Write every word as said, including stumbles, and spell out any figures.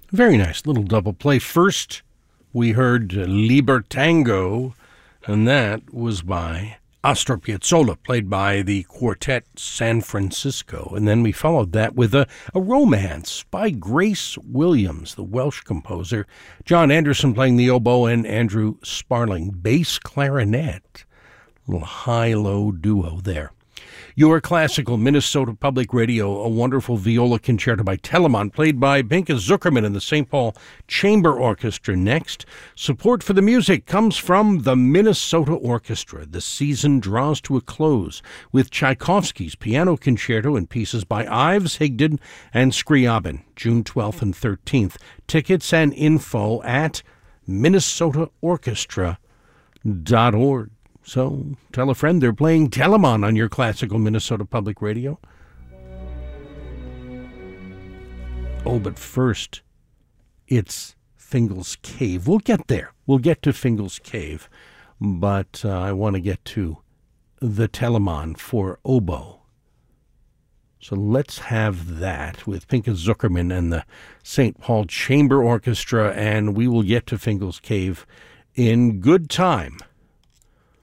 Very nice little double play. First, we heard Libertango, and that was by Astor Piazzolla, played by the Quartet San Francisco. And then we followed that with a, a romance by Grace Williams, the Welsh composer. John Anderson playing the oboe and Andrew Sparling, bass clarinet. A little high-low duo there. Your Classical Minnesota Public Radio, a wonderful viola concerto by Telemann, played by Pinka Zuckerman and the Saint Paul Chamber Orchestra. Next, support for the music comes from the Minnesota Orchestra. The season draws to a close with Tchaikovsky's Piano Concerto and pieces by Ives, Higdon, and Scriabin, June twelfth and thirteenth. Tickets and info at minnesota orchestra dot org. So tell a friend they're playing Telemann on your Classical Minnesota Public Radio. Oh, but first, it's Fingal's Cave. We'll get there. We'll get to Fingal's Cave. But uh, I want to get to the Telemann for oboe. So let's have that with Pinka Zuckerman and the Saint Paul Chamber Orchestra, and we will get to Fingal's Cave in good time.